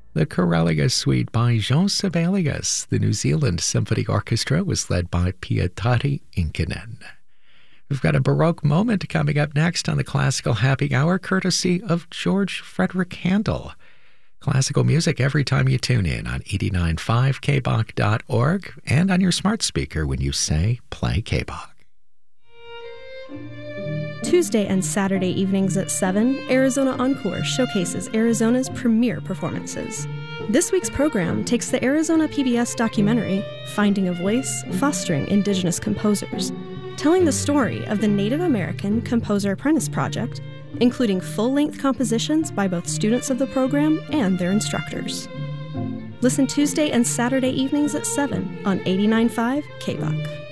The Corellia Suite by Jean Sibelius. The New Zealand Symphony Orchestra was led by Pietari Inkinen. We've got a Baroque moment coming up next on the Classical Happy Hour, courtesy of George Frederick Handel. Classical music every time you tune in on 895kbach.org and on your smart speaker when you say play KBach. Tuesday and Saturday evenings at 7, Arizona Encore showcases Arizona's premier performances. This week's program takes the Arizona PBS documentary, Finding a Voice, Fostering Indigenous Composers, telling the story of the Native American Composer Apprentice Project, including full-length compositions by both students of the program and their instructors. Listen Tuesday and Saturday evenings at 7 on 89.5 KBach.